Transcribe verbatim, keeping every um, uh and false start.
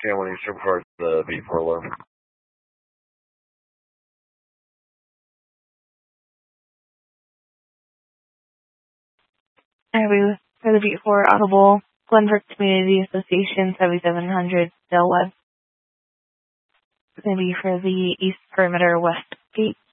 Cam one Eastern for the V four alarm. Interview for the V four Audible, Glenbrook Community Association, seventy-seven hundred Del West. It's going to be for the East Perimeter West Gate.